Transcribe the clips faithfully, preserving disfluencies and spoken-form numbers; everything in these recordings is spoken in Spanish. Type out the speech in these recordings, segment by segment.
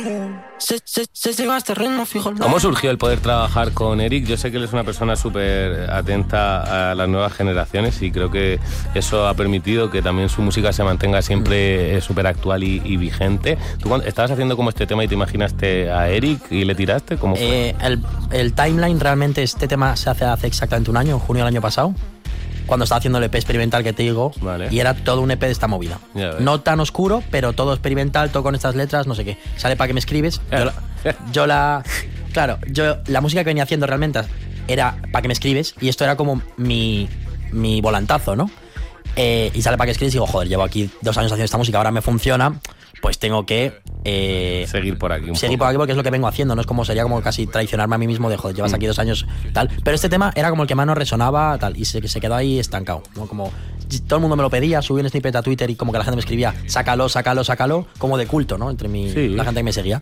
Se, se, se siga este ritmo, fijo. ¿Cómo surgió el poder trabajar con Eric? Yo sé que él es una persona súper atenta a las nuevas generaciones y creo que eso ha permitido que también su música se mantenga siempre súper actual y, y vigente. ¿Tú cuando estabas haciendo como este tema y te imaginaste a Eric y le tiraste? ¿Cómo fue? Eh, el, el timeline, realmente este tema se hace hace exactamente un año, en junio del año pasado, cuando estaba haciendo el E P experimental que te digo, vale. Y era todo un E P de esta movida. No tan oscuro, pero todo experimental, todo con estas letras, no sé qué. Sale para que me escribes. Yo la, yo la... Claro, yo la música que venía haciendo realmente era para que me escribes y esto era como mi, mi volantazo, ¿no? Eh, y sale para que escribes y digo, joder, llevo aquí dos años haciendo esta música, ahora me funciona, pues tengo que... Eh, seguir por aquí un Seguir poco. por aquí porque es lo que vengo haciendo, no es como sería como casi traicionarme a mí mismo de joder, llevas aquí dos años tal, pero este tema era como el que más nos resonaba tal y se, se quedó ahí estancado, ¿no? Como todo el mundo me lo pedía, subí un snippet a Twitter y como que la gente me escribía sácalo, sácalo, sácalo, como de culto, ¿no? Entre mi, sí. La gente que me seguía.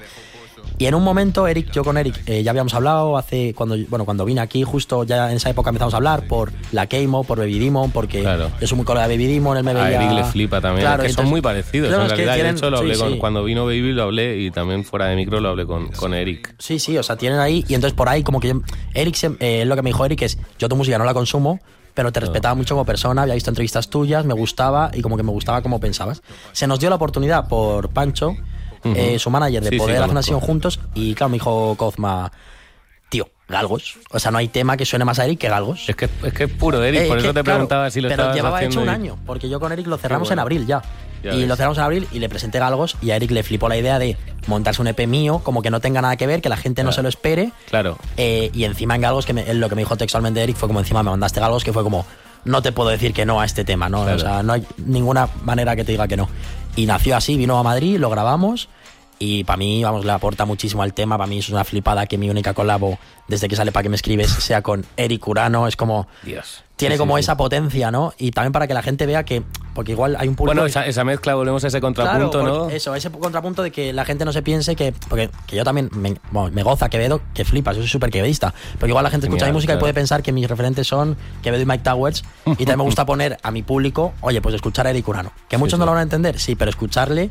Y en un momento, Eric, yo con Eric eh, ya habíamos hablado hace cuando bueno cuando vine aquí, justo ya en esa época empezamos a hablar por la Keimo, por Baby Demon, porque claro. Yo soy muy colega de Baby Demon, él me veía... A Eric le flipa también, claro, es que entonces, son muy parecidos. Claro, en realidad, tienen, de hecho, lo hablé sí, con, sí. cuando vino Baby lo hablé y también fuera de micro lo hablé con, con Eric. Sí, sí, o sea, tienen ahí y entonces por ahí como que yo, Eric, eh, lo que me dijo Eric es, yo tu música no la consumo, pero te respetaba mucho como persona, había visto entrevistas tuyas, me gustaba y como que me gustaba cómo pensabas. Se nos dio la oportunidad por Pancho, Uh-huh. Eh, su manager, de sí, poder sí, hacer una sesión juntos y claro, me dijo Cozma, tío, Galgos, o sea, no hay tema que suene más a Eric que Galgos. Es que es, que es puro Eric, eh, por eso que, te claro, preguntaba si lo pero estabas llevaba haciendo hecho un y... año, porque yo con Eric lo cerramos bueno. en abril ya, ya y ves. Lo cerramos en abril y le presenté Galgos y a Eric le flipó la idea de montarse un E P mío, como que no tenga nada que ver, que la gente claro. no se lo espere, claro. eh, y encima en Galgos, que me, lo que me dijo textualmente Eric fue como encima me mandaste Galgos, que fue como no te puedo decir que no a este tema, ¿no? Claro. O sea, no hay ninguna manera que te diga que no. Y nació así, vino a Madrid, lo grabamos. Y para mí, vamos, le aporta muchísimo al tema. Para mí es una flipada que mi única colabo, desde que sale para que me escribes, sea con Eric Urano. Es como... Dios. Tiene sí, como sí, esa sí. potencia, ¿no? Y también para que la gente vea que... Porque igual hay un público... Bueno, que, esa, esa mezcla, volvemos a ese contrapunto, claro, ¿no? Eso, ese contrapunto de que la gente no se piense que... Porque que yo también me, bueno, me goza Quevedo, que flipas, yo soy súper quevedista. Pero igual la gente escucha Genial, mi música claro. y puede pensar que mis referentes son Quevedo y Mike Towers. Y también me gusta poner a mi público, oye, pues escuchar a Eric Urano. Que muchos sí, no sí. lo van a entender, sí, pero escucharle...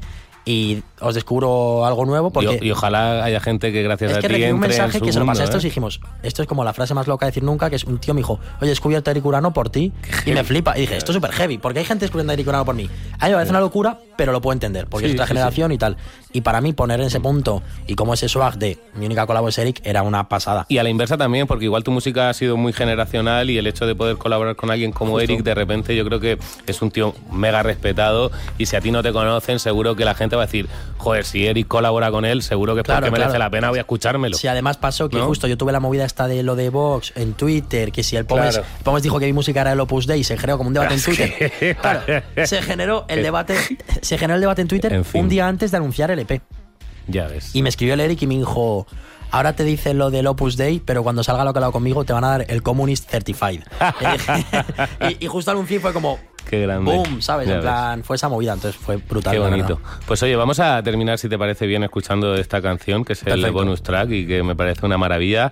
Y os descubro algo nuevo porque... Y, y ojalá haya gente que gracias es a que ti recibí un mensaje que se lo pasé a estos ¿eh? y dijimos, esto es como la frase más loca de decir nunca, que es un tío me dijo, oye, he descubierto a Eric Urano por ti y me flipa. Y dije, esto es súper heavy, porque hay gente descubriendo a Eric Urano por mí. A mí me parece una locura, pero lo puedo entender, porque sí, es otra sí, generación sí. y tal. Y para mí poner en ese punto y como ese swag de mi única colabo es Eric era una pasada. Y a la inversa también, porque igual tu música ha sido muy generacional y el hecho de poder colaborar con alguien como Justo. Eric, de repente yo creo que es un tío mega respetado y si a ti no te conocen, seguro que la gente va a decir, joder, si Eric colabora con él, seguro que es claro, porque claro. merece la pena, voy a escuchármelo. Sí, además pasó que ¿no? justo yo tuve la movida esta de lo de Vox en Twitter, que si el Pómez, claro. el Pómez dijo que mi música era el Opus Dei, se generó como un debate en Twitter. Claro, se generó el debate, se generó el debate en Twitter en fin. un día antes de anunciar el E P. Ya ves. Y me escribió el Eric y me dijo, ahora te dicen lo del Opus Dei, pero cuando salga lo que ha hablado conmigo te van a dar el Communist Certified. y, y justo anuncié y fue como... Qué grande. Boom, ¿sabes? Ya en plan, ves. fue esa movida, entonces fue brutal. Qué bonito. Pues oye, vamos a terminar, si te parece bien, escuchando esta canción, que es Perfecto. el bonus track y que me parece una maravilla.